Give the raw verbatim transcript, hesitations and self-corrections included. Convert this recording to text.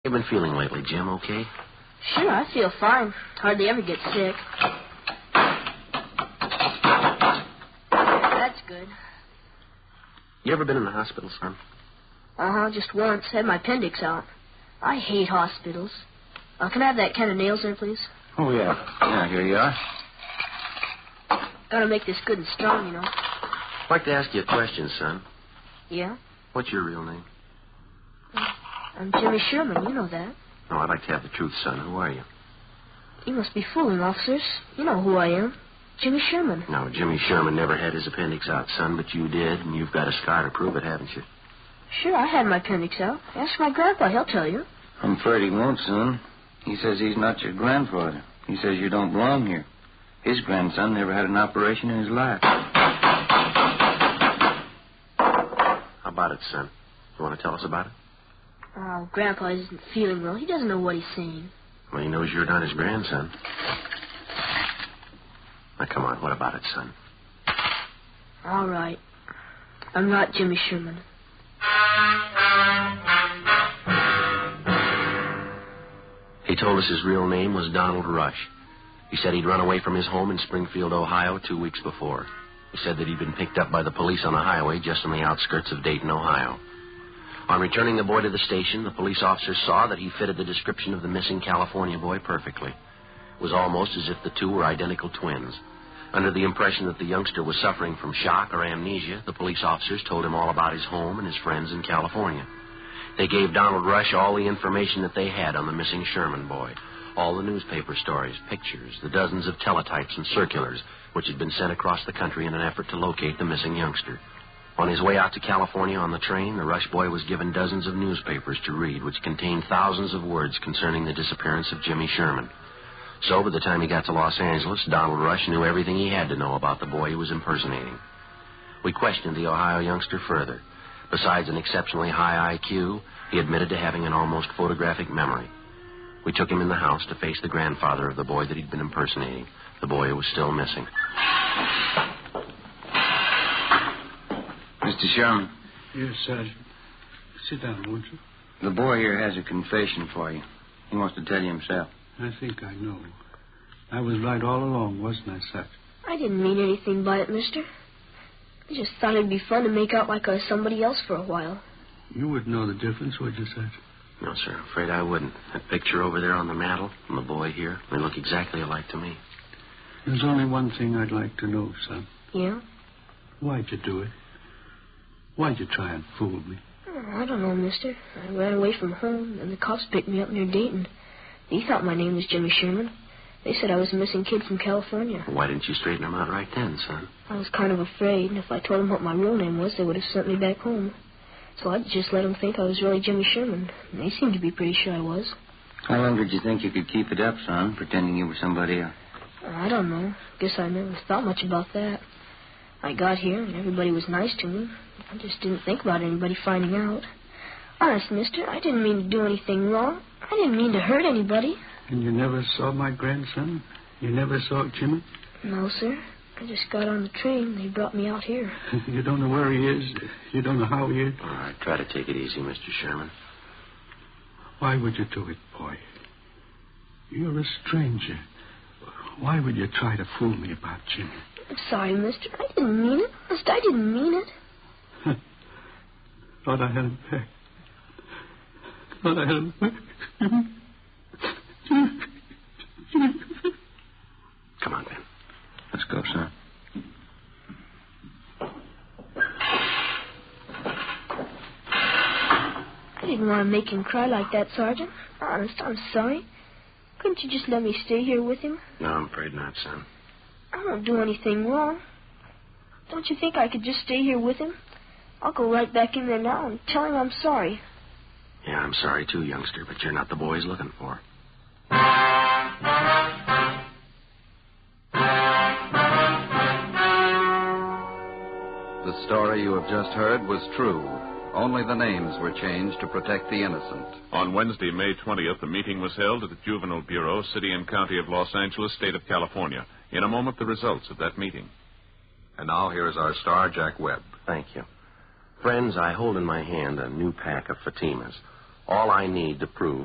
you been feeling lately, Jim, okay? Sure, I feel fine. Hardly ever get sick. That's good. You ever been in the hospital, son? Uh-huh, just once. Had my appendix out. I hate hospitals. Uh, can I have that can of nails there, please? Oh, yeah. Yeah, here you are. Gotta make this good and strong, you know. I'd like to ask you a question, son. Yeah? What's your real name? I'm Jimmy Sherman. You know that. No, I'd like to have the truth, son. Who are you? You must be fooling, officers. You know who I am. Jimmy Sherman. No, Jimmy Sherman never had his appendix out, son, but you did, and you've got a scar to prove it, haven't you? Sure, I had my appendix out. Ask my grandpa. He'll tell you. I'm afraid he won't, son. He says he's not your grandfather. He says you don't belong here. His grandson never had an operation in his life. How about it, son? You want to tell us about it? Oh, Grandpa isn't feeling well. He doesn't know what he's saying. Well, he knows you're not his grandson. Now, come on. What about it, son? All right. I'm not Jimmy Sherman. He told us his real name was Donald Rush. He said he'd run away from his home in Springfield, Ohio, two weeks before. He said that he'd been picked up by the police on a highway just on the outskirts of Dayton, Ohio. On returning the boy to the station, the police officers saw that he fitted the description of the missing California boy perfectly. It was almost as if the two were identical twins. Under the impression that the youngster was suffering from shock or amnesia, the police officers told him all about his home and his friends in California. They gave Donald Rush all the information that they had on the missing Sherman boy, all the newspaper stories, pictures, the dozens of teletypes and circulars which had been sent across the country in an effort to locate the missing youngster. On his way out to California on the train, the Rush boy was given dozens of newspapers to read, which contained thousands of words concerning the disappearance of Jimmy Sherman. So, by the time he got to Los Angeles, Donald Rush knew everything he had to know about the boy he was impersonating. We questioned the Ohio youngster further. Besides an exceptionally high I Q, he admitted to having an almost photographic memory. We took him in the house to face the grandfather of the boy that he'd been impersonating, the boy who was still missing. Mister Sherman. Yes, Sergeant. Sit down, won't you? The boy here has a confession for you. He wants to tell you himself. I think I know. I was right all along, wasn't I, Sergeant? I didn't mean anything by it, mister. I just thought it'd be fun to make out like I was somebody else for a while. You wouldn't know the difference, would you, Sergeant? No, sir. I'm afraid I wouldn't. That picture over there on the mantel and the boy here, they look exactly alike to me. There's only one thing I'd like to know, son. Yeah? Why'd you do it? Why'd you try and fool me? Oh, I don't know, mister. I ran away from home, and the cops picked me up near Dayton. They thought my name was Jimmy Sherman. They said I was a missing kid from California. Well, why didn't you straighten them out right then, son? I was kind of afraid, and if I told them what my real name was, they would have sent me back home. So I just let them think I was really Jimmy Sherman. And they seemed to be pretty sure I was. How long did you think you could keep it up, son, pretending you were somebody else? I don't know. Guess I never thought much about that. I got here, and everybody was nice to me. I just didn't think about anybody finding out. Honest, mister, I didn't mean to do anything wrong. I didn't mean to hurt anybody. And you never saw my grandson? You never saw Jimmy? No, sir. I just got on the train. They brought me out here. You don't know where he is? You don't know how he is? All right, try to take it easy, Mister Sherman. Why would you do it, boy? You're a stranger. Why would you try to fool me about Jimmy? I'm sorry, mister. I didn't mean it. Honest, I didn't mean it. Thought I had him back. Thought I had him back. Come on, Ben. Let's go, son. I didn't want to make him cry like that, Sergeant. Honest, I'm sorry. Couldn't you just let me stay here with him? No, I'm afraid not, son. I won't do anything wrong. Don't you think I could just stay here with him? I'll go right back in there now and tell him I'm sorry. Yeah, I'm sorry too, youngster, but you're not the boy he's looking for. The story you have just heard was true. Only the names were changed to protect the innocent. On Wednesday, May twentieth, a meeting was held at the Juvenile Bureau, City and County of Los Angeles, State of California. In a moment, the results of that meeting. And now here is our star, Jack Webb. Thank you. Friends, I hold in my hand a new pack of Fatimas. All I need to prove